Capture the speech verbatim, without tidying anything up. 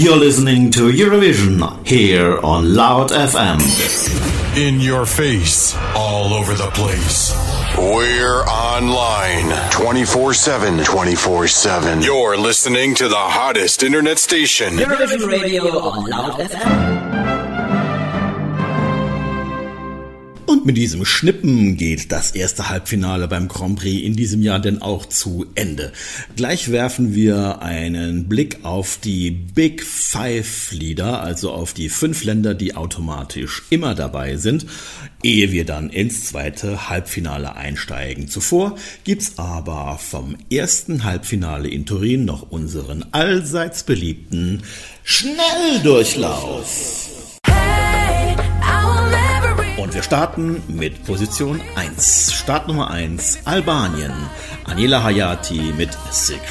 You're listening to Eurovision here on Loud F M. In your face, all over the place. We're online twenty-four seven. twenty-four seven. You're listening to the hottest internet station. Eurovision Radio on Loud F M. Und mit diesem Schnippen geht das erste Halbfinale beim Grand Prix in diesem Jahr denn auch zu Ende. Gleich werfen wir einen Blick auf die Big Five Lieder, also auf die fünf Länder, die automatisch immer dabei sind, ehe wir dann ins zweite Halbfinale einsteigen. Zuvor gibt's aber vom ersten Halbfinale in Turin noch unseren allseits beliebten Schnelldurchlauf. Und wir starten mit Position eins. Start Nummer eins, Albanien. Aniela Hayati mit Secret.